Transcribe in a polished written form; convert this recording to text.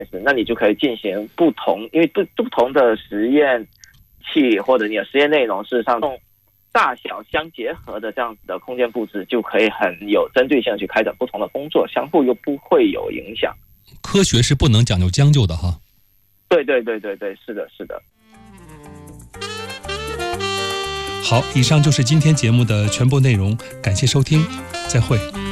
那你就可以进行不同，因为不同的实验器或者你的实验内容，事实上大小相结合的这样子的空间布置，就可以很有针对性的去开展不同的工作，相互又不会有影响。 科学是不能讲究将就的哈。 对对对对对，是的是的。 好，以上就是今天节目的全部内容，感谢收听，再会。